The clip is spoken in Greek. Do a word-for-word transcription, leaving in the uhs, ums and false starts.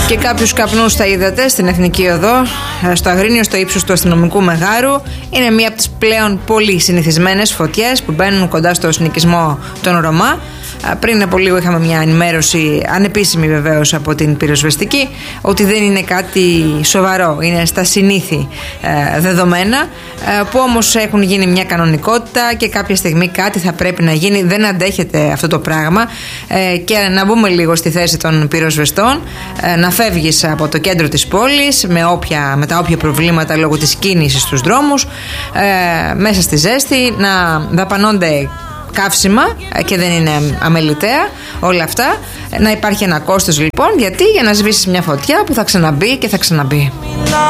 Και κάποιους καπνούς θα είδατε στην Εθνική Οδό, στο Αγρίνιο, στο ύψος του αστυνομικού μεγάρου. Είναι μία από τις πλέον πολύ συνηθισμένες φωτιές που μπαίνουν κοντά στο συνοικισμό των Ρωμά. Πριν από λίγο είχαμε μια ενημέρωση, ανεπίσημη βεβαίως, από την πυροσβεστική, ότι δεν είναι κάτι σοβαρό, είναι στα συνήθη ε, δεδομένα, ε, που όμως έχουν γίνει μια κανονικότητα και κάποια στιγμή κάτι θα πρέπει να γίνει. Δεν αντέχεται αυτό το πράγμα, ε, και να μπούμε λίγο στη θέση των πυροσβεστών, ε, να φεύγεις από το κέντρο της πόλης με, όποια, με τα όποια προβλήματα λόγω της κίνησης στους δρόμους, ε, μέσα στη ζέστη, να δαπανώνται καύσιμα και δεν είναι αμεληταία όλα αυτά. Να υπάρχει ένα κόστος λοιπόν, γιατί για να σβήσεις μια φωτιά που θα ξαναμπεί και θα ξαναμπεί.